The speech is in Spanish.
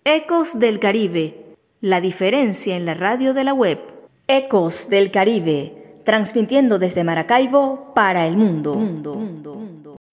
Ecos del Caribe, la diferencia en la radio de la web. Ecos del Caribe, transmitiendo desde Maracaibo para el mundo.